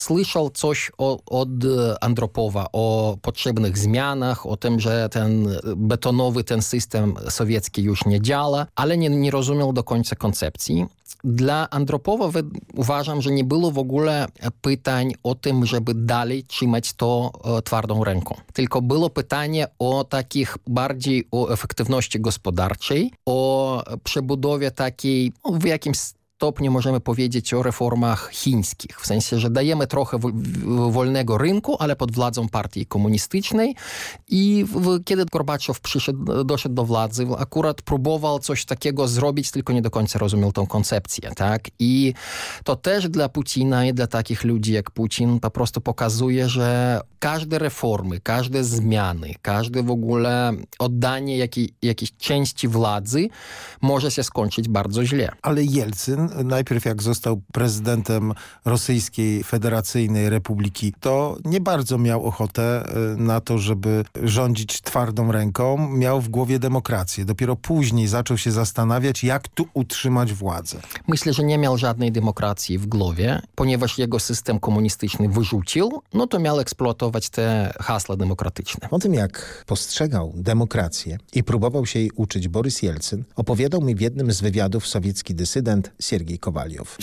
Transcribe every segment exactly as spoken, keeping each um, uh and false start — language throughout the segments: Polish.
słyszał coś o, od Andropowa o potrzebnych zmianach, o tym, że ten betonowy ten system sowiecki już nie działa, ale nie, nie rozumiał do końca koncepcji. Dla Andropowa uważam, że nie było w ogóle pytań o tym, żeby dalej trzymać to e, twardą ręką. Tylko było pytanie o takich bardziej o efektywności gospodarczej, o przebudowie takiej no, w jakimś stopniu możemy powiedzieć o reformach chińskich. W sensie, że dajemy trochę w, w, wolnego rynku, ale pod władzą partii komunistycznej i w, kiedy Gorbaczow przyszedł, doszedł do władzy, akurat próbował coś takiego zrobić, tylko nie do końca rozumiał tą koncepcję, tak? I to też dla Putina i dla takich ludzi jak Putin po prostu pokazuje, że każde reformy, każde zmiany, każde w ogóle oddanie jakiej, jakiejś części władzy może się skończyć bardzo źle. Ale Jelcyn najpierw jak został prezydentem Rosyjskiej Federacyjnej Republiki, to nie bardzo miał ochotę na to, żeby rządzić twardą ręką. Miał w głowie demokrację. Dopiero później zaczął się zastanawiać, jak tu utrzymać władzę. Myślę, że nie miał żadnej demokracji w głowie, ponieważ jego system komunistyczny wyrzucił, no to miał eksploatować te hasła demokratyczne. O tym, jak postrzegał demokrację i próbował się jej uczyć Borys Jelcyn, opowiadał mi w jednym z wywiadów sowiecki dysydent Siergiej Kowaliow.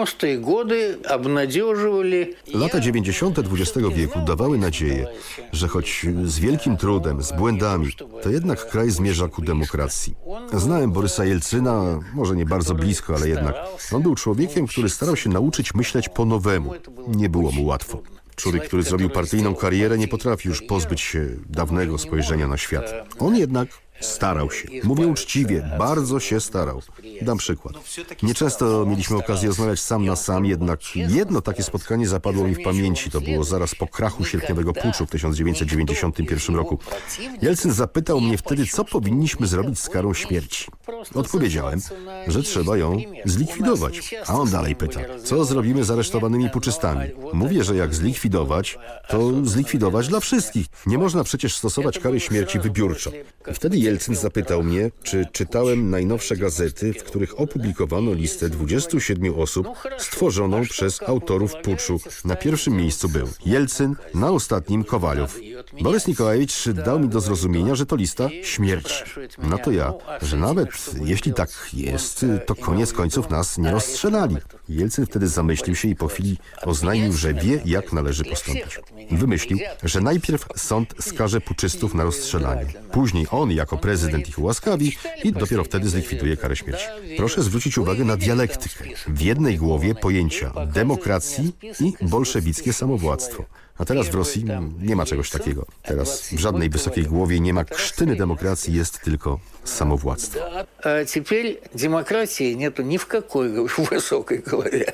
Lata dziewięćdziesiąte dwudziestego wieku dawały nadzieję, że choć z wielkim trudem, z błędami, to jednak kraj zmierza ku demokracji. Znałem Borysa Jelcyna, może nie bardzo blisko, ale jednak. On był człowiekiem, który starał się nauczyć myśleć po nowemu. Nie było mu łatwo. Człowiek, który zrobił partyjną karierę, nie potrafi już pozbyć się dawnego spojrzenia na świat. On jednak starał się. Mówię uczciwie, bardzo się starał. Dam przykład. Nieczęsto mieliśmy okazję rozmawiać sam na sam, jednak jedno takie spotkanie zapadło mi w pamięci. To było zaraz po krachu sierpniowego puczu w tysiąc dziewięćset dziewięćdziesiątym pierwszym roku. Jelcyn zapytał mnie wtedy, co powinniśmy zrobić z karą śmierci. Odpowiedziałem, że trzeba ją zlikwidować. A on dalej pyta, co zrobimy z aresztowanymi puczystami? Mówię, że jak zlikwidować, to zlikwidować dla wszystkich. Nie można przecież stosować kary śmierci wybiórczo. I wtedy Jelcyn zapytał mnie, czy czytałem najnowsze gazety, w których opublikowano listę dwudziestu siedmiu osób stworzoną przez autorów puczu. Na pierwszym miejscu był Jelcyn, na ostatnim Kowaliow. Borys Nikolajewicz dał mi do zrozumienia, że to lista śmierci. Na to ja, że nawet jeśli tak jest, to koniec końców nas nie rozstrzelali. Jelcyn wtedy zamyślił się i po chwili oznajmił, że wie, jak należy postąpić. Wymyślił, że najpierw sąd skaże puczystów na rozstrzelanie. Później on, jako prezydent, ich ułaskawi i dopiero wtedy zlikwiduje karę śmierci. Proszę zwrócić uwagę na dialektykę. W jednej głowie pojęcia demokracji i bolszewickie samowładztwo. A teraz w Rosji nie ma czegoś takiego. Teraz w żadnej wysokiej głowie nie ma krztyny demokracji, jest tylko samowładztwo. A teraz demokracji nie ma ni w jakiej wysokiej głowie.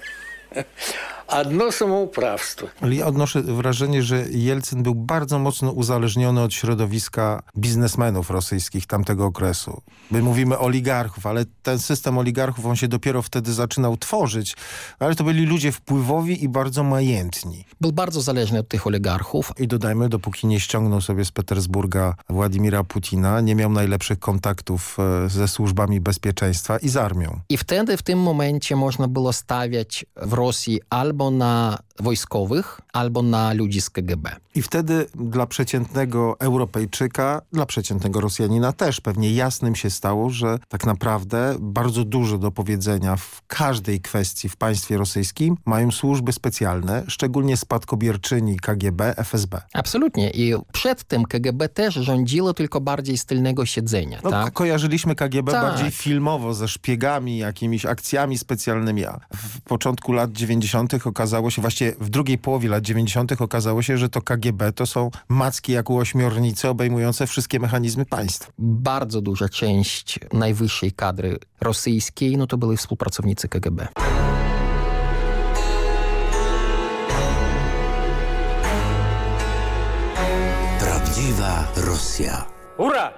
Одно самоуправstwo. Ale ja odnoszę wrażenie, że Jelcyn był bardzo mocno uzależniony od środowiska biznesmenów rosyjskich tamtego okresu. My mówimy oligarchów, ale ten system oligarchów, on się dopiero wtedy zaczynał tworzyć, ale to byli ludzie wpływowi i bardzo majętni. Był bardzo zależny od tych oligarchów. I dodajmy, dopóki nie ściągnął sobie z Petersburga Władimira Putina, nie miał najlepszych kontaktów ze służbami bezpieczeństwa i z armią. I wtedy, w tym momencie można było stawiać w Rosji albo albo na wojskowych, albo na ludzi z K G B. I wtedy dla przeciętnego Europejczyka, dla przeciętnego Rosjanina też pewnie jasnym się stało, że tak naprawdę bardzo dużo do powiedzenia w każdej kwestii w państwie rosyjskim mają służby specjalne, szczególnie spadkobierczyni K G B, F S B. Absolutnie. I przed tym K G B też rządziło, tylko bardziej z tylnego siedzenia. No, tak? Kojarzyliśmy K G B tak. bardziej filmowo, ze szpiegami, jakimiś akcjami specjalnymi. A w początku lat dziewięćdziesiątych okazało się, właściwie w drugiej połowie lat dziewięćdziesiątych okazało się, że to K G B to są macki jak u ośmiornicy obejmujące wszystkie mechanizmy państwa. Bardzo duża część najwyższej kadry rosyjskiej, no to byli współpracownicy K G B. Prawdziwa Rosja. Ura!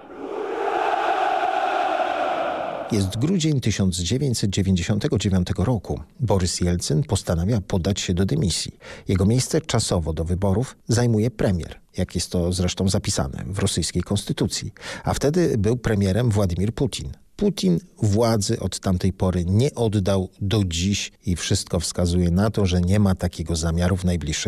Jest grudzień tysiąc dziewięćset dziewięćdziesiątego dziewiątego roku. Borys Jelcyn postanawia podać się do dymisji. Jego miejsce czasowo do wyborów zajmuje premier, jak jest to zresztą zapisane w rosyjskiej konstytucji. A wtedy był premierem Władimir Putin. Putin władzy od tamtej pory nie oddał do dziś i wszystko wskazuje na to, że nie ma takiego zamiaru w najbliższej